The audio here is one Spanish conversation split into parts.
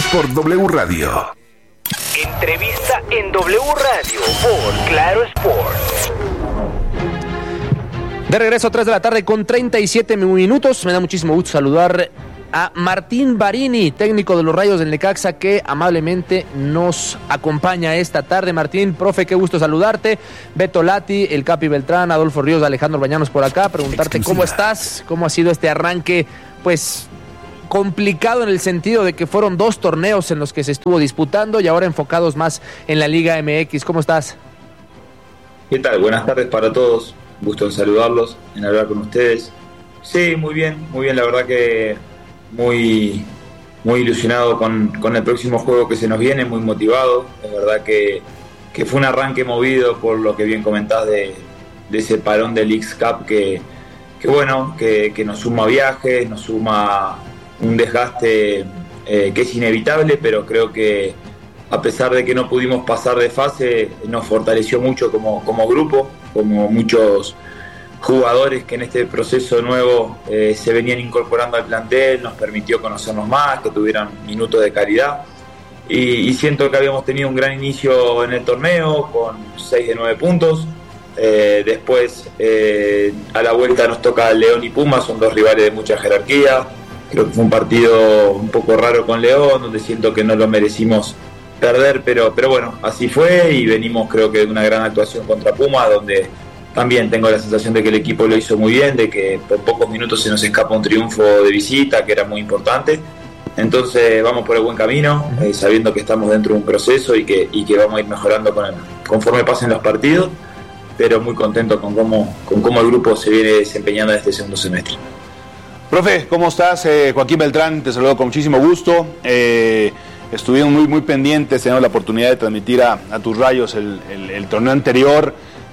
por W Radio. Entrevista en W Radio por Claro Sports. De regreso a 3 de la tarde con 37 minutos. Me da muchísimo gusto saludar a Martín Barini, técnico de los Rayos del Necaxa, que amablemente nos acompaña esta tarde. Martín, profe, qué gusto saludarte. Beto Lati, el Capi Beltrán, Adolfo Ríos, Alejandro Bañanos por acá. Preguntarte cómo estás, cómo ha sido este arranque, pues complicado en el sentido de que fueron 2 torneos en los que se estuvo disputando y ahora enfocados más en la Liga MX. ¿Cómo estás? ¿Qué tal? Buenas tardes para todos. Gusto en saludarlos, en hablar con ustedes. Sí, muy bien, la verdad que muy ilusionado con el próximo juego que se nos viene, muy motivado. Es verdad que fue un arranque movido por lo que bien comentás de ese parón del Leagues Cup que nos suma viajes, nos suma un desgaste que es inevitable, pero creo que a pesar de que no pudimos pasar de fase, nos fortaleció mucho como grupo, como muchos jugadores que en este proceso nuevo se venían incorporando al plantel, nos permitió conocernos más, que tuvieran minutos de calidad. Y siento que habíamos tenido un gran inicio en el torneo, con 6 de 9 puntos. Después, a la vuelta nos toca León y Pumas, son 2 rivales de mucha jerarquía. Creo que fue un partido un poco raro con León, donde siento que no lo merecimos perder, pero bueno, así fue, y venimos creo que de una gran actuación contra Pumas, donde también tengo la sensación de que el equipo lo hizo muy bien, de que por pocos minutos se nos escapa un triunfo de visita, que era muy importante. Entonces vamos por el buen camino, sabiendo que estamos dentro de un proceso y que vamos a ir mejorando conforme pasen los partidos, pero muy contento con cómo el grupo se viene desempeñando en este segundo semestre. Profe, ¿cómo estás? Joaquín Beltrán, te saludo con muchísimo gusto. Estuvieron muy pendientes, teniendo la oportunidad de transmitir a tus Rayos el torneo anterior.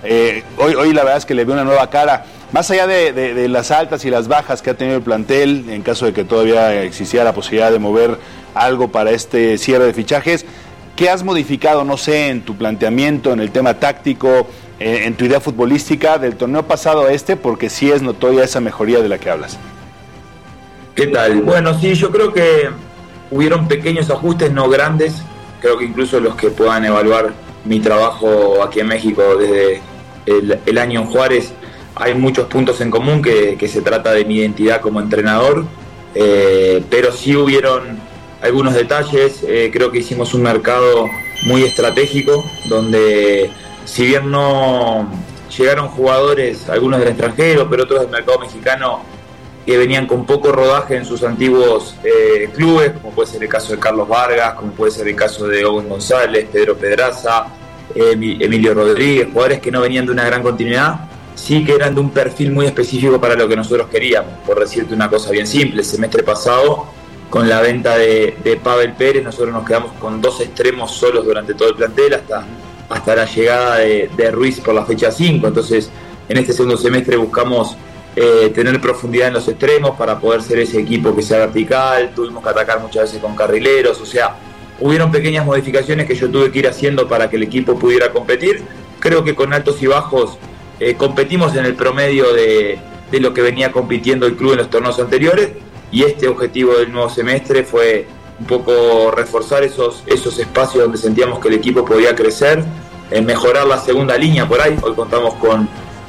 Hoy la verdad es que le veo una nueva cara. Más allá de las altas y las bajas que ha tenido el plantel, en caso de que todavía existiera la posibilidad de mover algo para este cierre de fichajes, ¿qué has modificado, no sé, en tu planteamiento, en el tema táctico, en tu idea futbolística del torneo pasado a este? Porque sí es notoria esa mejoría de la que hablas. ¿Qué tal? Bueno, sí, yo creo que hubieron pequeños ajustes, no grandes. Creo que incluso los que puedan evaluar mi trabajo aquí en México desde el año en Juárez, hay muchos puntos en común que se trata de mi identidad como entrenador, pero sí hubieron algunos detalles. Creo que hicimos un mercado muy estratégico, donde si bien no llegaron jugadores, algunos del extranjero, pero otros del mercado mexicano, que venían con poco rodaje en sus antiguos clubes, como puede ser el caso de Carlos Vargas, como puede ser el caso de Owen González, Pedro Pedraza, Emilio Rodríguez, jugadores que no venían de una gran continuidad, sí que eran de un perfil muy específico para lo que nosotros queríamos. Por decirte una cosa bien simple, el semestre pasado, con la venta de Pavel Pérez, nosotros nos quedamos con 2 extremos solos durante todo el plantel, hasta la llegada de Ruiz por la fecha 5. Entonces, en este segundo semestre buscamos tener profundidad en los extremos para poder ser ese equipo que sea vertical. Tuvimos que atacar muchas veces con carrileros, o sea, hubieron pequeñas modificaciones que yo tuve que ir haciendo para que el equipo pudiera competir. Creo que con altos y bajos competimos en el promedio de lo que venía compitiendo el club en los torneos anteriores, y este objetivo del nuevo semestre fue un poco reforzar esos espacios donde sentíamos que el equipo podía crecer, mejorar la segunda línea por ahí. Hoy contamos con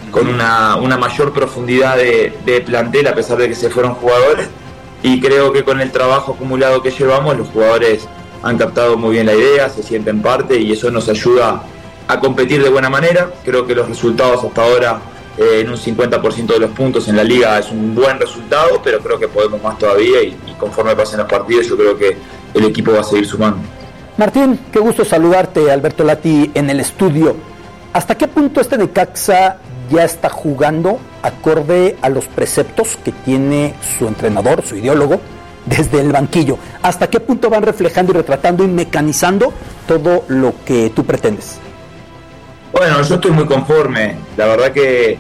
una mayor profundidad de plantel, a pesar de que se fueron jugadores, y creo que con el trabajo acumulado que llevamos, los jugadores han captado muy bien la idea, se sienten parte, y eso nos ayuda a competir de buena manera. Creo que los resultados hasta ahora, en un 50% de los puntos en la liga, es un buen resultado, pero creo que podemos más todavía, y conforme pasen los partidos yo creo que el equipo va a seguir sumando. Martín, qué gusto saludarte. Alberto Lati en el estudio. ¿Hasta qué punto este Necaxa ya está jugando acorde a los preceptos que tiene su entrenador, su ideólogo, desde el banquillo? ¿Hasta qué punto van reflejando y retratando y mecanizando todo lo que tú pretendes? Bueno, yo estoy muy conforme. La verdad que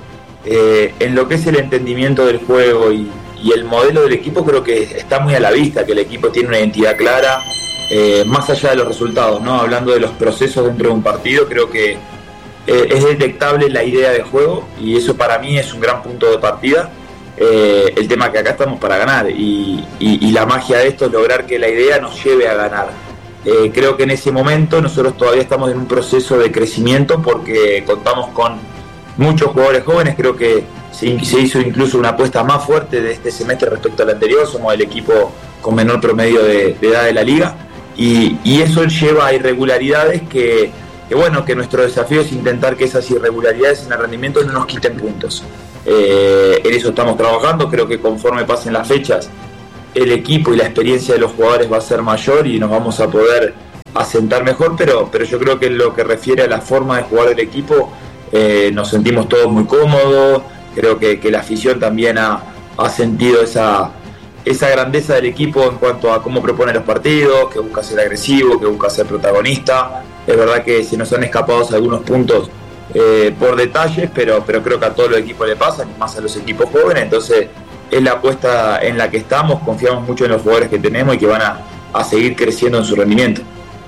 en lo que es el entendimiento del juego y el modelo del equipo, creo que está muy a la vista, que el equipo tiene una identidad clara, más allá de los resultados, ¿no? Hablando de los procesos dentro de un partido, creo que es detectable la idea de juego, y eso para mí es un gran punto de partida. el tema que acá estamos para ganar y la magia de esto es lograr que la idea nos lleve a ganar. Creo que en ese momento nosotros todavía estamos en un proceso de crecimiento porque contamos con muchos jugadores jóvenes. Creo que se hizo incluso una apuesta más fuerte de este semestre respecto al anterior. Somos el equipo con menor promedio de edad de la liga y eso lleva a irregularidades que nuestro desafío es intentar que esas irregularidades en el rendimiento no nos quiten puntos. En eso estamos trabajando. Creo que conforme pasen las fechas el equipo y la experiencia de los jugadores va a ser mayor y nos vamos a poder asentar mejor, pero yo creo que en lo que refiere a la forma de jugar del equipo nos sentimos todos muy cómodos. Creo que la afición también ha sentido esa grandeza del equipo en cuanto a cómo propone los partidos, que busca ser agresivo, que busca ser protagonista. Es verdad que se nos han escapado algunos puntos por detalles, pero creo que a todos los equipos le pasan, más a los equipos jóvenes. Entonces es la apuesta en la que estamos, confiamos mucho en los jugadores que tenemos y que van a seguir creciendo en su rendimiento.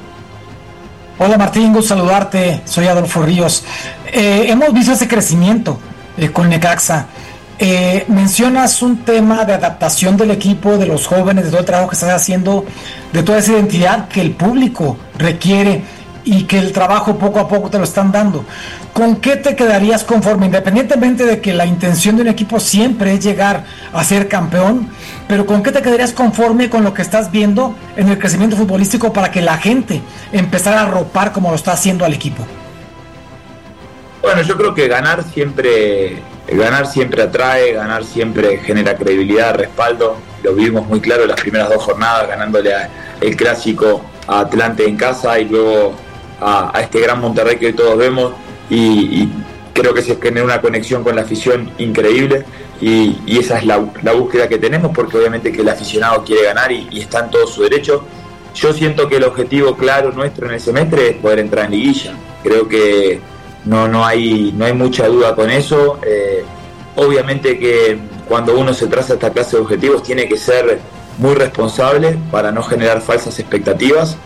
Hola Martín, gusto saludarte, soy Adolfo Ríos. Hemos visto ese crecimiento con Necaxa. Mencionas un tema de adaptación del equipo, de los jóvenes, de todo el trabajo que estás haciendo, de toda esa identidad que el público requiere y que el trabajo poco a poco te lo están dando. ¿Con qué te quedarías conforme? Independientemente de que la intención de un equipo siempre es llegar a ser campeón, pero ¿con qué te quedarías conforme con lo que estás viendo en el crecimiento futbolístico para que la gente empezara a arropar como lo está haciendo al equipo? Bueno, yo creo que ganar siempre atrae, ganar siempre genera credibilidad, respaldo. Lo vimos muy claro en las primeras 2 jornadas, ganándole el clásico a Atlante en casa y luego a este gran Monterrey que hoy todos vemos, y creo que se genera una conexión con la afición increíble y esa es la búsqueda que tenemos, porque obviamente que el aficionado quiere ganar y está en todo su derecho. Yo siento que el objetivo claro nuestro en el semestre es poder entrar en liguilla. Creo que no hay mucha duda con eso. Obviamente que cuando uno se traza esta clase de objetivos tiene que ser muy responsable para no generar falsas expectativas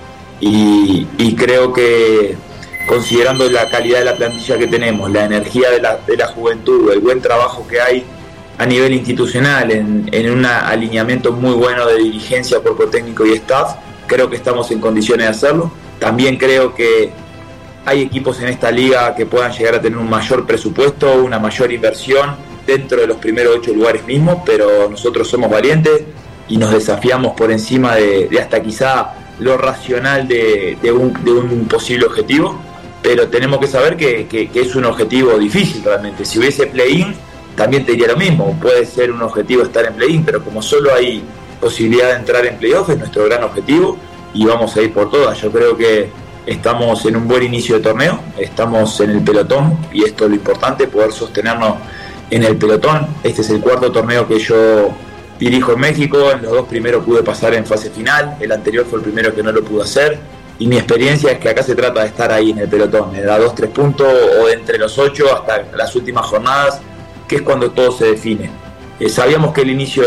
y creo que considerando la calidad de la plantilla que tenemos, la energía de la juventud, el buen trabajo que hay a nivel institucional en un alineamiento muy bueno de dirigencia, cuerpo técnico y staff, creo que estamos en condiciones de hacerlo. También creo que hay equipos en esta liga que puedan llegar a tener un mayor presupuesto, una mayor inversión dentro de los primeros 8 lugares mismos, pero nosotros somos valientes y nos desafiamos por encima de hasta quizá lo racional de un posible objetivo, pero tenemos que saber que es un objetivo difícil realmente. Si hubiese play-in, también te diría lo mismo, puede ser un objetivo estar en play-in, pero como solo hay posibilidad de entrar en play-off, es nuestro gran objetivo y vamos a ir por todas. Yo creo que estamos en un buen inicio de torneo, estamos en el pelotón y esto es lo importante, poder sostenernos en el pelotón. Este es el 4º torneo que yo dirijo en México, en los 2 primeros pude pasar en fase final, el anterior fue el primero que no lo pude hacer y mi experiencia es que acá se trata de estar ahí en el pelotón, de dar 2-3 puntos o de entre los 8 hasta las últimas jornadas, que es cuando todo se define. Sabíamos que el inicio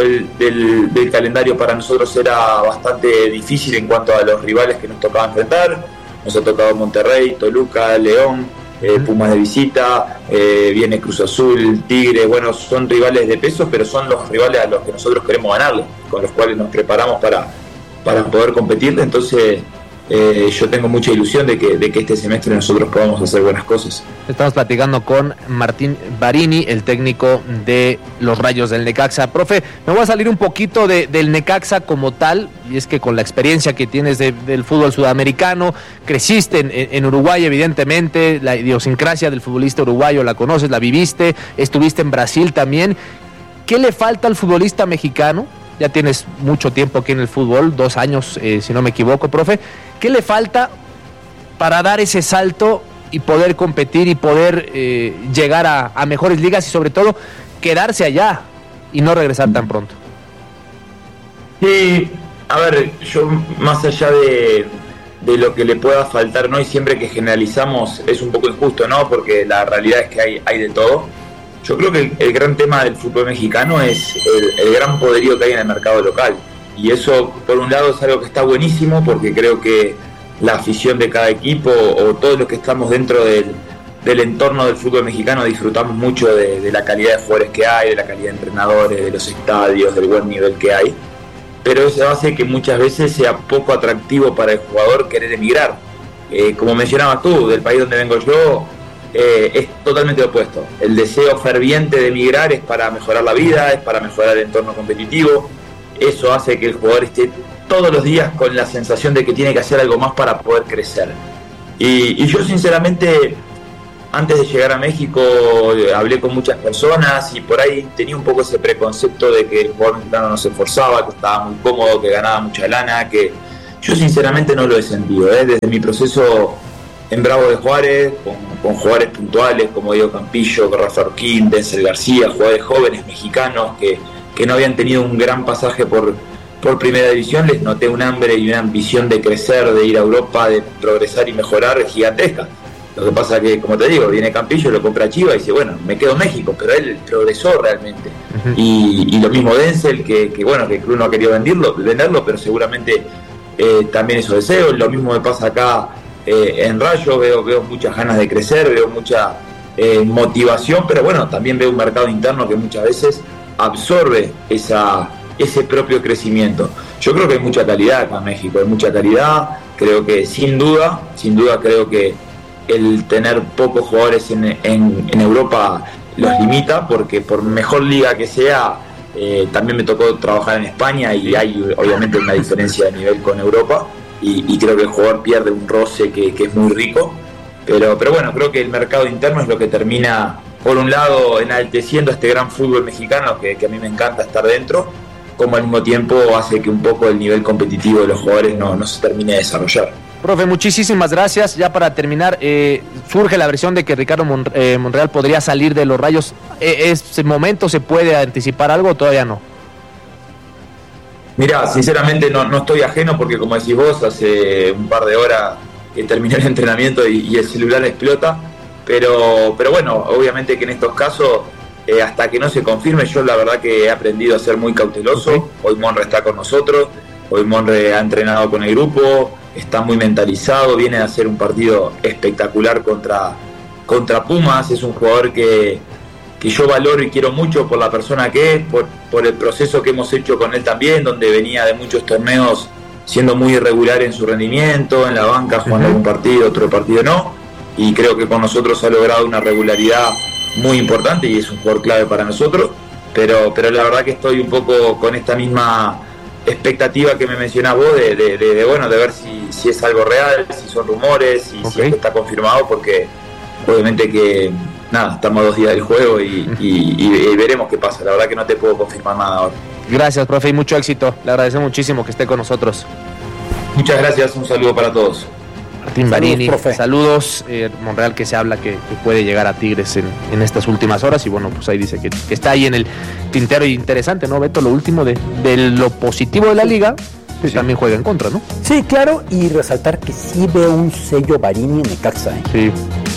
del calendario para nosotros era bastante difícil en cuanto a los rivales que nos tocaba enfrentar. Nos ha tocado Monterrey, Toluca, León, Pumas de visita, viene Cruz Azul, Tigre. Bueno, son rivales de peso, pero son los rivales a los que nosotros queremos ganarle, con los cuales nos preparamos para poder competir. Entonces yo tengo mucha ilusión de que este semestre nosotros podamos hacer buenas cosas. Estamos platicando con Martín Barini, el técnico de los Rayos del Necaxa. Profe, me voy a salir un poquito del Necaxa como tal, y es que con la experiencia que tienes del fútbol sudamericano, creciste en Uruguay evidentemente, la idiosincrasia del futbolista uruguayo la conoces, la viviste, estuviste en Brasil también. ¿Qué le falta al futbolista mexicano? Ya tienes mucho tiempo aquí en el fútbol, 2 años, si no me equivoco, profe. ¿Qué le falta para dar ese salto y poder competir y poder llegar a mejores ligas y sobre todo quedarse allá y no regresar tan pronto? Sí, a ver, yo más allá de lo que le pueda faltar, ¿no? Y siempre que generalizamos es un poco injusto, ¿no? Porque la realidad es que hay de todo. Yo creo que el gran tema del fútbol mexicano es el gran poderío que hay en el mercado local. Y eso, por un lado, es algo que está buenísimo, porque creo que la afición de cada equipo, o todos los que estamos dentro del entorno del fútbol mexicano disfrutamos mucho de la calidad de jugadores que hay, de la calidad de entrenadores, de los estadios, del buen nivel que hay, pero eso hace que muchas veces sea poco atractivo para el jugador querer emigrar. Como mencionabas tú, del país donde vengo yo, es totalmente opuesto. El deseo ferviente de emigrar es para mejorar la vida, es para mejorar el entorno competitivo. Eso hace que el jugador esté todos los días con la sensación de que tiene que hacer algo más para poder crecer. Y yo sinceramente, antes de llegar a México, hablé con muchas personas y por ahí tenía un poco ese preconcepto de que el jugador mexicano no se esforzaba, que estaba muy cómodo, que ganaba mucha lana, que yo sinceramente no lo he sentido. Desde mi proceso en Bravo de Juárez, con jugadores puntuales como Diego Campillo, Rafa Orquín, Denzel García, jugadores jóvenes mexicanos que no habían tenido un gran pasaje por primera división, les noté un hambre y una ambición de crecer, de ir a Europa, de progresar y mejorar gigantesca. Lo que pasa que, como te digo, viene Campillo, lo compra Chivas y dice, bueno, me quedo en México, pero él progresó realmente. Uh-huh. Y lo mismo Denzel, que bueno, que el club no ha querido venderlo, pero seguramente también es su deseo. Lo mismo me pasa acá en Rayo, veo muchas ganas de crecer, veo mucha motivación, pero bueno, también veo un mercado interno que muchas veces absorbe ese propio crecimiento. Yo creo que hay mucha calidad acá en México, hay mucha calidad. Creo que sin duda creo que el tener pocos jugadores en Europa los limita, porque por mejor liga que sea, también me tocó trabajar en España y hay obviamente una diferencia de nivel con Europa y creo que el jugador pierde un roce que es muy rico, pero bueno, creo que el mercado interno es lo que termina, por un lado, enalteciendo a este gran fútbol mexicano que a mí me encanta estar dentro, como al mismo tiempo hace que un poco el nivel competitivo de los jugadores no se termine de desarrollar. Profe, muchísimas gracias. Ya para terminar, surge la versión de que Ricardo Monreal podría salir de los Rayos. ¿Ese momento se puede anticipar algo o todavía no? Mirá, sinceramente no estoy ajeno, porque como decís vos, hace un par de horas que terminé el entrenamiento y el celular explota, pero bueno, obviamente que en estos casos, hasta que no se confirme, yo la verdad que he aprendido a ser muy cauteloso. Okay. Hoy Monre está con nosotros, hoy Monre ha entrenado con el grupo, está muy mentalizado, viene a hacer un partido espectacular contra Pumas. Es un jugador que yo valoro y quiero mucho por la persona que es, por el proceso que hemos hecho con él también, donde venía de muchos torneos siendo muy irregular en su rendimiento, en la banca jugando algún partido, otro partido no, y creo que con nosotros ha logrado una regularidad muy importante y es un jugador clave para nosotros, pero la verdad que estoy un poco con esta misma expectativa que me mencionás vos de ver si es algo real, si son rumores, si es que está confirmado, porque obviamente que estamos a 2 días del juego y veremos qué pasa. La verdad que no te puedo confirmar nada ahora. Gracias, profe, y mucho éxito. Le agradecemos muchísimo que esté con nosotros. Muchas gracias, un saludo para todos. Martín Barini, saludos. Monreal, que se habla que puede llegar a Tigres en estas últimas horas, y bueno, pues ahí dice que está ahí en el tintero. Interesante, ¿no, Beto? Lo último de lo positivo de la liga, sí. También juega en contra, ¿no? Sí, claro, y resaltar que sí veo un sello Barini en Necaxa. Sí.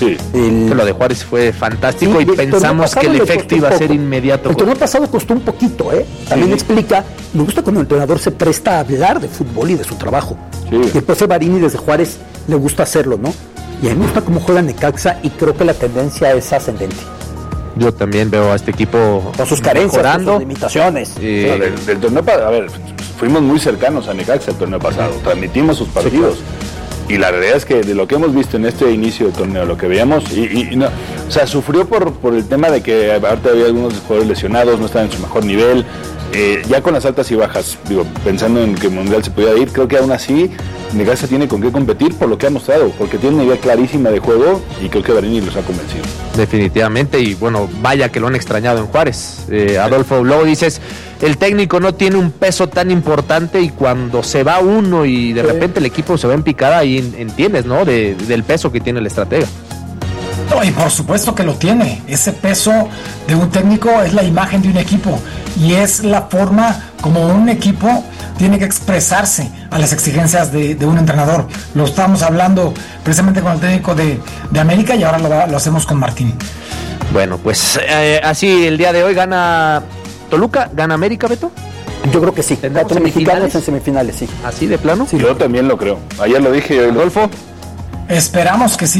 Lo de Juárez fue fantástico, y pensamos que el efecto iba a ser inmediato. El torneo pasado costó un poquito, También explica, me gusta cuando el entrenador se presta a hablar de fútbol y de su trabajo. Sí. Y el profe Barini desde Juárez le gusta hacerlo, ¿no? Y a mí me gusta cómo juega Necaxa, y creo que la tendencia es ascendente. Yo también veo a este equipo con sus carencias, con sus limitaciones. Del torneo pasado, a ver, fuimos muy cercanos a Necaxa el torneo pasado, transmitimos sus partidos. Sí, claro. Y la realidad es que de lo que hemos visto en este inicio de torneo, lo que veíamos, no, o sea, sufrió por el tema de que ahorita había algunos jugadores lesionados, no estaban en su mejor nivel. Ya con las altas y bajas, pensando en que Mundial se podía ir, creo que aún así Necaxa tiene con qué competir por lo que ha mostrado, porque tiene una idea clarísima de juego, y creo que Barini los ha convencido. Definitivamente, y bueno, vaya que lo han extrañado en Juárez. Adolfo, luego dices, el técnico no tiene un peso tan importante, y cuando se va uno y de repente el equipo se va en picada, ahí entiendes, ¿no? Del peso que tiene el estratega. No, y por supuesto que lo tiene. Ese peso de un técnico es la imagen de un equipo, y es la forma como un equipo tiene que expresarse a las exigencias de un entrenador. Lo estábamos hablando precisamente con el técnico de América, y ahora lo hacemos con Martín. Bueno, pues así el día de hoy gana Toluca, gana América, Beto. Yo creo que sí. ¿Tendremos mexicanos en semifinales, sí. ¿Así de plano? Sí. Yo también lo creo. Ayer lo dije, Adolfo. Esperamos que sí.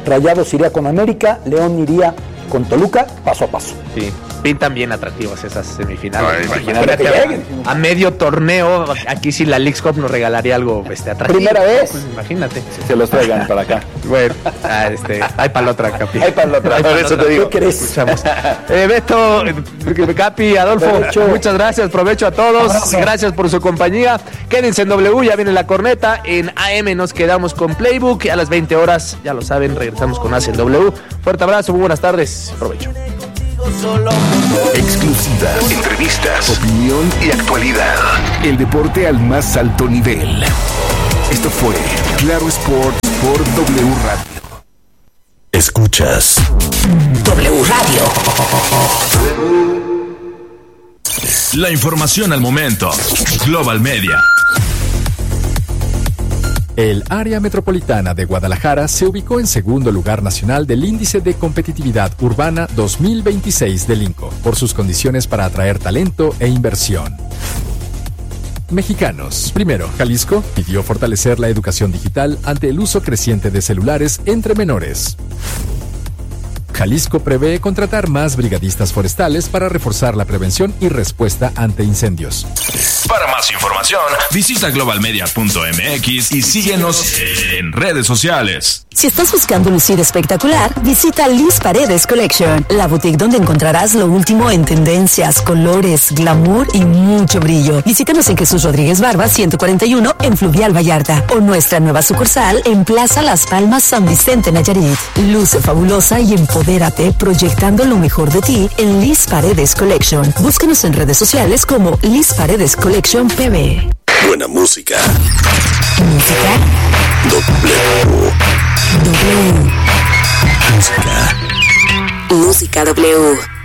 Rayados iría con América, León iría con Toluca, paso a paso. Sí, pintan bien atractivas esas semifinales. Ay, Imagínate que lleguen. a medio torneo, aquí sí la Leagues Cup nos regalaría algo atractivo. Primera vez. Pues imagínate. Se los traigan para acá. Bueno, hay para la otra, Capi. Hay para la otra. Por eso te digo. ¿Qué crees? Escuchamos. Beto, Capi, Adolfo, Provecho. muchas gracias, provecho a todos, Abrazo. gracias por su compañía. Quédense en W, ya viene la corneta. En AM nos quedamos con Playbook. A las 20 horas, ya lo saben, regresamos con AC en W. Fuerte abrazo, muy buenas tardes, provecho. Exclusiva, entrevistas, opinión y actualidad. El deporte al más alto nivel. Esto fue Claro Sports por W Radio. Escuchas W Radio. La información al momento. Global Media. El área metropolitana de Guadalajara se ubicó en segundo lugar nacional del Índice de Competitividad Urbana 2026 del INCO, por sus condiciones para atraer talento e inversión. Mexicanos. Primero, Jalisco pidió fortalecer la educación digital ante el uso creciente de celulares entre menores. Jalisco prevé contratar más brigadistas forestales para reforzar la prevención y respuesta ante incendios. Para más información, visita globalmedia.mx y síguenos en redes sociales. Si estás buscando lucir espectacular, visita Liz Paredes Collection, la boutique donde encontrarás lo último en tendencias, colores, glamour y mucho brillo. Visítanos en Jesús Rodríguez Barba 141 en Fluvial Vallarta o nuestra nueva sucursal en Plaza Las Palmas San Vicente Nayarit. Luce fabulosa y empodérate proyectando lo mejor de ti en Liz Paredes Collection. Búscanos en redes sociales como Liz Paredes Collection PB. buena música. Música. W. Música. Música W.